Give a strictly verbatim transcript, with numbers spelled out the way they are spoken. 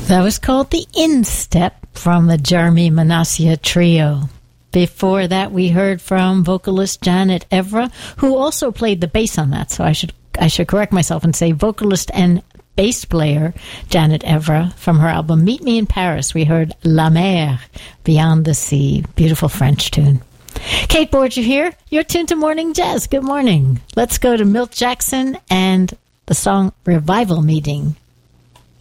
That was called The Instep from the Jeremy Manasseh Trio. Before that, we heard from vocalist Janet Evra, who also played the bass on that. So I should I should correct myself and say vocalist and bass player Janet Evra. From her album Meet Me in Paris, we heard La Mer, Beyond the Sea. Beautiful French tune. Kate Borger here. You're tuned to Morning Jazz. Good morning. Let's go to Milt Jackson and the song Revival Meeting.